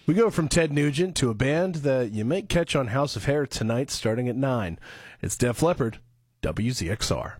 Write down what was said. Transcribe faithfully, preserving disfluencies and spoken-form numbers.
We go from Ted Nugent to a band that you may catch on House of Hair tonight starting at nine. It's Def Leppard, W Z X R.